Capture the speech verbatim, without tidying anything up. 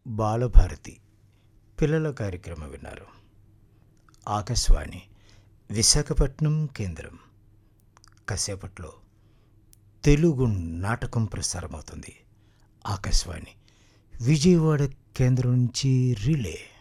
బాలభారతి పిల్లల కార్యక్రమం విన్నారు. ఆకాశవాణి విశాఖపట్నం కేంద్రం. కాసేపట్లో తెలుగు నాటకం ప్రసారమవుతుంది. ఆకాశవాణి విజయవాడ కేంద్రం నుంచి రిలే.